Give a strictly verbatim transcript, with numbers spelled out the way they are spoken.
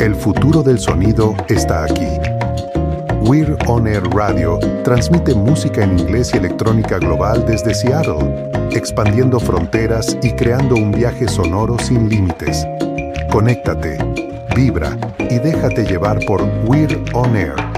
El futuro del sonido está aquí. We're On Air Radio transmite música en inglés y electrónica global desde Seattle, expandiendo fronteras y creando un viaje sonoro sin límites. Conéctate, vibra y déjate llevar por We're On Air.